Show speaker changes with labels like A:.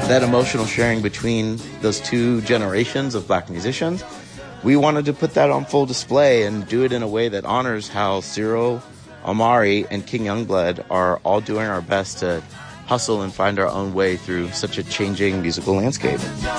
A: that emotional sharing between those two generations of black musicians. We wanted to put that on full display and do it in a way that honors how Cyril, Omari, and King Youngblood are all doing our best to hustle and find our own way through such a changing musical landscape.